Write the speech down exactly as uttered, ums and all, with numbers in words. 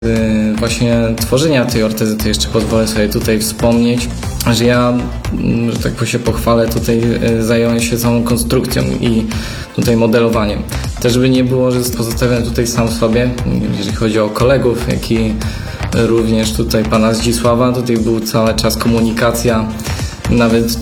Z właśnie tworzenia tej ortezy to jeszcze pozwolę sobie tutaj wspomnieć, że ja, że tak się pochwalę, tutaj zająłem się całą konstrukcją i tutaj modelowaniem. Też by nie było, że pozostawiam tutaj sam sobie, jeżeli chodzi o kolegów, jak i również tutaj pana Zdzisława, tutaj był cały czas komunikacja, nawet